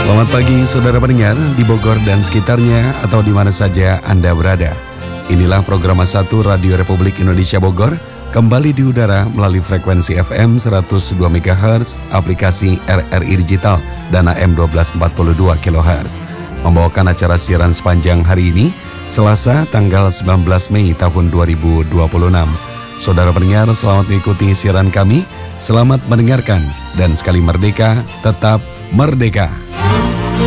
Selamat pagi saudara pendengar di Bogor dan sekitarnya atau di mana saja Anda berada. Inilah program 1 Radio Republik Indonesia Bogor, kembali di udara melalui frekuensi FM 102 MHz, aplikasi RRI Digital dan AM 1242 kHz. Membawakan acara siaran sepanjang hari ini, Selasa tanggal 19 Mei tahun 2026. Saudara pendengar, selamat mengikuti siaran kami, selamat mendengarkan, dan sekali merdeka, tetap merdeka.